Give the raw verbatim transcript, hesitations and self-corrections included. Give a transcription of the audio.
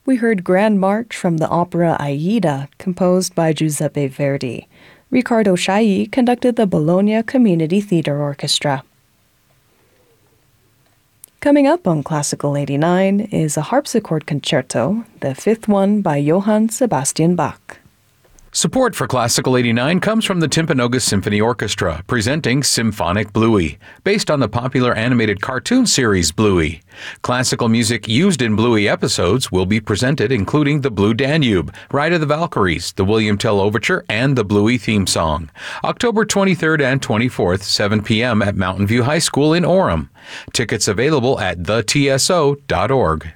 We heard Grand March from the opera Aida, composed by Giuseppe Verdi. Riccardo Chailly conducted the Bologna Community Theatre Orchestra. Coming up on Classical eighty-nine is a harpsichord concerto, the fifth one by Johann Sebastian Bach. Support for Classical eighty-nine comes from the Timpanogos Symphony Orchestra, presenting Symphonic Bluey, based on the popular animated cartoon series Bluey. Classical music used in Bluey episodes will be presented, including the Blue Danube, Ride of the Valkyries, the William Tell Overture, and the Bluey theme song. October twenty-third and twenty-fourth, seven p.m. at Mountain View High School in Orem. Tickets available at the t s o dot org.